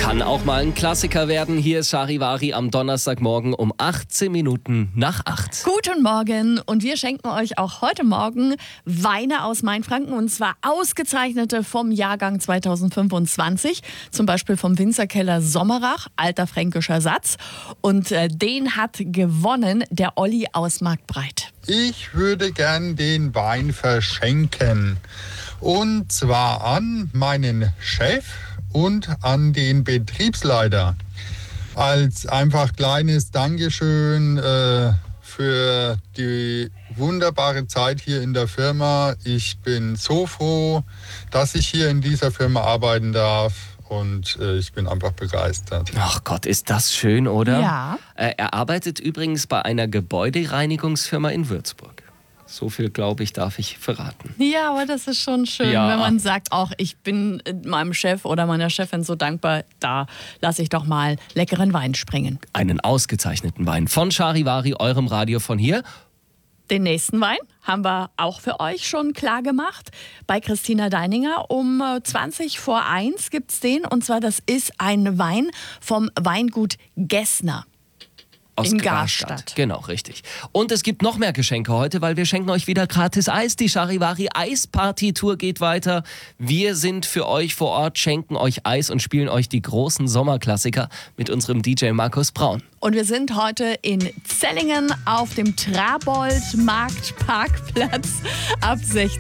Kann auch mal ein Klassiker werden. Hier ist Charivari am Donnerstagmorgen um 18 Minuten nach 8. Guten Morgen und wir schenken euch auch heute Morgen Weine aus Mainfranken und zwar ausgezeichnete vom Jahrgang 2025. Zum Beispiel vom Winzerkeller Sommerach, alter fränkischer Satz. Und den hat gewonnen der Olli aus Marktbreit. Ich würde gern den Wein verschenken. Und zwar an meinen Chef und an den Betriebsleiter. Als einfach kleines Dankeschön für die wunderbare Zeit hier in der Firma. Ich bin so froh, dass ich hier in dieser Firma arbeiten darf. Und ich bin einfach begeistert. Ach Gott, ist das schön, oder? Ja. Er arbeitet übrigens bei einer Gebäudereinigungsfirma in Würzburg. So viel, glaube ich, darf ich verraten. Ja, aber das ist schon schön, Ja. wenn man sagt, auch ich bin meinem Chef oder meiner Chefin so dankbar, da lasse ich doch mal leckeren Wein springen. Einen ausgezeichneten Wein von Charivari, eurem Radio von hier. Den nächsten Wein haben wir auch für euch schon klar gemacht. Bei Christina Deininger um 1:20 gibt es den. Und zwar, das ist ein Wein vom Weingut Gessner. Aus In Garstadt. Garstadt. Genau, richtig. Und es gibt noch mehr Geschenke heute, weil wir schenken euch wieder gratis Eis. Die Charivari Eisparty-Tour geht weiter. Wir sind für euch vor Ort, schenken euch Eis und spielen euch die großen Sommerklassiker mit unserem DJ Markus Braun. Und wir sind heute in Zellingen auf dem Trabold-Marktparkplatz ab 16.